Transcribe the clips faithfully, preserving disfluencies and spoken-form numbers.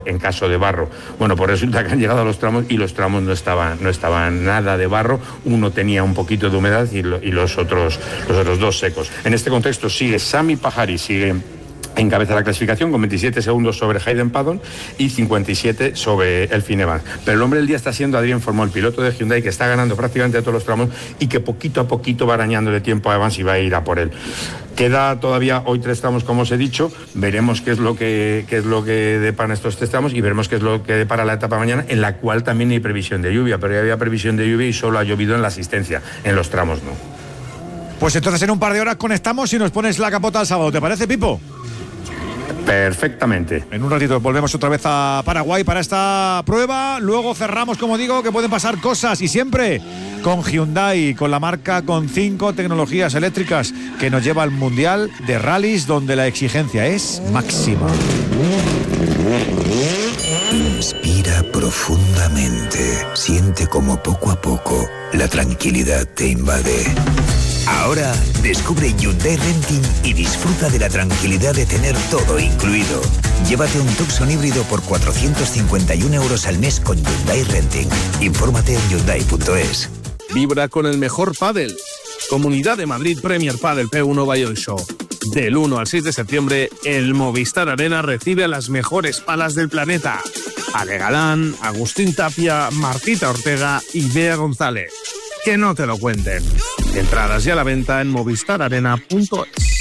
en caso de barro. Bueno, pues resulta que han llegado a los tramos y los tramos no estaban, no estaban nada de barro, uno tenía un poquito de humedad y, lo, y los, otros, los otros dos secos. En este contexto sigue Sami Pajari, sigue encabeza la clasificación con veintisiete segundos sobre Hayden Paddon y cincuenta y siete sobre Elfyn Evans. Pero el hombre del día está siendo Adrien Fourmont, el piloto de Hyundai, que está ganando prácticamente todos los tramos y que poquito a poquito va arañándole tiempo a Evans y va a ir a por él. Queda todavía hoy tres tramos, como os he dicho, veremos qué es lo que, qué es lo que deparan estos tres tramos y veremos qué es lo que depara la etapa mañana, en la cual también hay previsión de lluvia, pero ya había previsión de lluvia y solo ha llovido en la asistencia, en los tramos no. Pues entonces en un par de horas conectamos y nos pones la capota al sábado, ¿te parece, Pipo? Perfectamente. En un ratito volvemos otra vez a Paraguay para esta prueba. Luego cerramos, como digo, que pueden pasar cosas y siempre con Hyundai, con la marca con cinco tecnologías eléctricas que nos lleva al Mundial de Rallys, donde la exigencia es máxima. Inspira profundamente. Siente como poco a poco la tranquilidad te invade. Ahora descubre Hyundai Renting y disfruta de la tranquilidad de tener todo incluido. Llévate un Tucson híbrido por cuatrocientos cincuenta y un euros al mes con Hyundai Renting. Infórmate en Hyundai punto es. Vibra con el mejor pádel. Comunidad de Madrid Premier Padel P uno Bayern Show. Del uno al seis de septiembre, el Movistar Arena recibe a las mejores palas del planeta. Ale Galán, Agustín Tapia, Martita Ortega y Bea González. Que no te lo cuenten. Entradas ya a la venta en movistar arena punto es.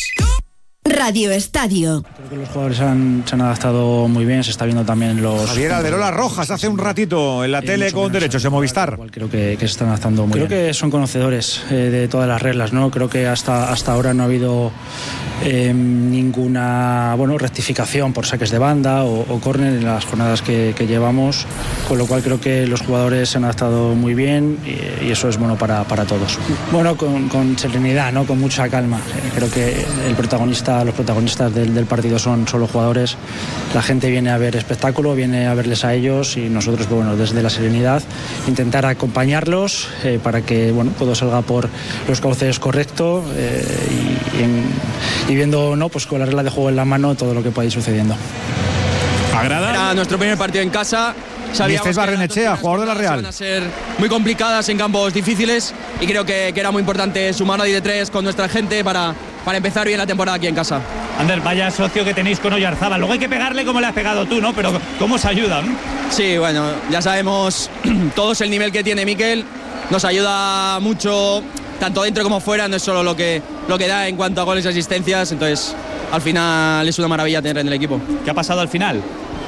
Radio Estadio. Creo que los jugadores han, se han adaptado muy bien, se está viendo también los... Javier Alberola Rojas hace un ratito en la eh, tele con derechos de Movistar. Creo que, que se están adaptando muy creo bien. Creo que son conocedores eh, de todas las reglas, ¿no? Creo que hasta, hasta ahora no ha habido eh, ninguna bueno, rectificación por saques de banda o, o córner en las jornadas que, que llevamos, con lo cual creo que los jugadores se han adaptado muy bien y, y eso es bueno para, para todos. Bueno, con, con serenidad, ¿no? Con mucha calma. Eh, creo que el protagonista los protagonistas del, del partido son solo jugadores. La gente viene a ver espectáculo, viene a verles a ellos y nosotros, bueno, desde la serenidad intentar acompañarlos eh, para que bueno, todo salga por los cauces correctos eh, y, y, en, y viendo, ¿no? Pues con la regla de juego en la mano todo lo que pueda ir sucediendo. ¿Agrada? Era nuestro primer partido en casa. Sabíamos que Barrenechea, jugador de la Real. Van a ser muy complicadas en campos difíciles y creo que, que era muy importante sumar ahí de tres con nuestra gente para, para empezar bien la temporada aquí en casa. Ander, vaya socio que tenéis con Oyarzábal. Luego hay que pegarle como le has pegado tú, ¿no? Pero ¿cómo os ayudan? Sí, bueno, ya sabemos todos el nivel que tiene Mikel. Nos ayuda mucho, tanto dentro como fuera. No es solo lo que, lo que da en cuanto a goles y asistencias. Entonces, al final es una maravilla tener en el equipo. ¿Qué ha pasado al final?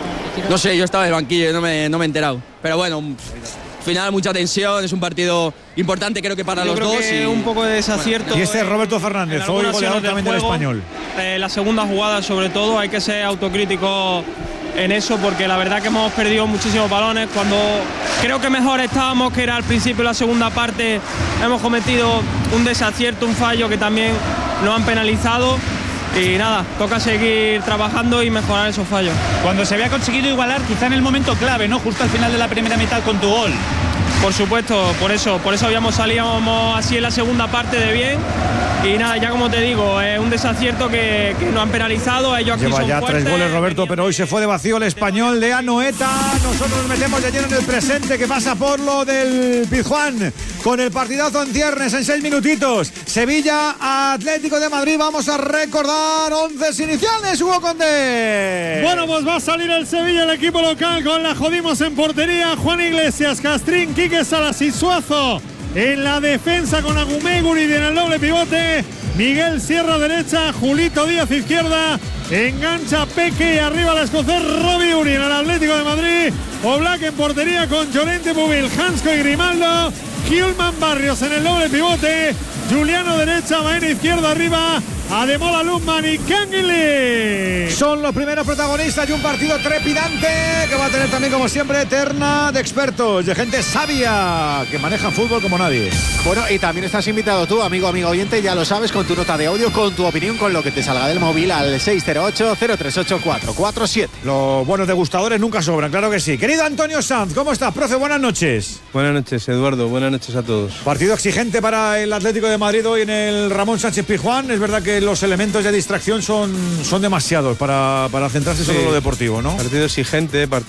No sé, yo estaba en el banquillo, no me, no me he enterado. Pero bueno, al final mucha tensión, es un partido importante creo que para yo los creo dos. Que y un poco de desacierto. Y este es Roberto Fernández, hoy goleador también del Español. Eh, la segunda jugada sobre todo, hay que ser autocrítico en eso porque la verdad que hemos perdido muchísimos balones. Cuando creo que mejor estábamos, que era al principio de la segunda parte, hemos cometido un desacierto, un fallo que también nos han penalizado. Y nada, toca seguir trabajando y mejorar esos fallos. Cuando se había conseguido igualar, quizá en el momento clave, ¿no? Justo al final de la primera mitad con tu gol. Por supuesto, por eso, por eso habíamos salido así en la segunda parte de bien. Y nada, ya como te digo, es un desacierto que, que nos han penalizado. Ellos aquí Lleva son ya fuertes. tres goles Roberto, pero hoy se fue de vacío el Español de Anoeta. Nosotros nos metemos de lleno en el presente, que pasa por lo del Pizjuán, con el partidazo en ciernes en seis minutitos. Sevilla, Atlético de Madrid. Vamos a recordar once iniciales, Hugo Condé. Bueno, pues va a salir el Sevilla, el equipo local, con la Jodimos en portería. Juan Iglesias, Castrín, Quique Salas y Suazo. En la defensa con Agumeguri en el doble pivote. Miguel Sierra derecha, Julito Díaz izquierda. Engancha Peque y arriba el escocés Robbie Uri en el Atlético de Madrid. Oblak en portería con Llorente, Bubil, Hansko y Grimaldo. Gilman Barrios en el doble pivote. Juliano derecha, Baena izquierda arriba. Ademola Lundman y Canguilí. Son los primeros protagonistas de un partido trepidante que va a tener también, como siempre, terna de expertos, de gente sabia que maneja fútbol como nadie. Bueno, y también estás invitado tú, amigo, amigo oyente, ya lo sabes, con tu nota de audio, con tu opinión, con lo que te salga del móvil al seis cero ocho, cero tres ocho, cuatro cuatro siete. Los buenos degustadores nunca sobran, claro que sí. Querido Antonio Sanz, ¿cómo estás, profe? Buenas noches. Buenas noches, Eduardo. Buenas noches a todos. Partido exigente para el Atlético de Madrid hoy en el Ramón Sánchez Pizjuán. Es verdad que los elementos de distracción son, son demasiados para, para centrarse sí. solo en lo deportivo, ¿no? Partido exigente, partido